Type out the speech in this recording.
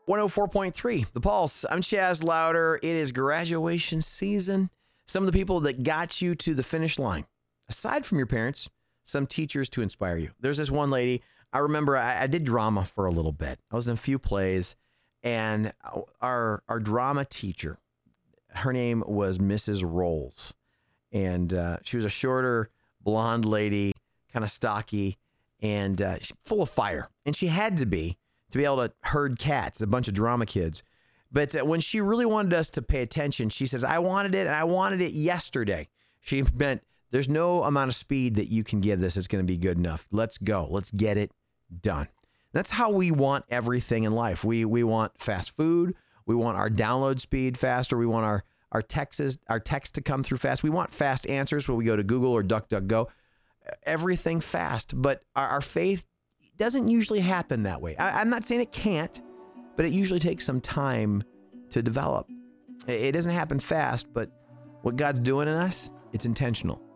104.3, The Pulse. I'm Chaz Louder. It is graduation season. Some of the people that got you to the finish line, aside from your parents, some teachers to inspire you. There's this one lady, I remember I did drama for a little bit. I was in a few plays, and our drama teacher, her name was Mrs. Rolls. And she was a shorter, blonde lady, kind of stocky, and full of fire. And she had to be able to herd cats, a bunch of drama kids. But when she really wanted us to pay attention, she says, I wanted it, and I wanted it yesterday. She meant there's no amount of speed that you can give this that's going to be good enough. Let's go. Let's get it done. That's how we want everything in life. We want fast food. We want our download speed faster. We want our text to come through fast. We want fast answers when we go to Google or DuckDuckGo. Everything fast. But our faith doesn't usually happen that way. I'm not saying it can't, but it usually takes some time to develop. It doesn't happen fast, but what God's doing in us, it's intentional.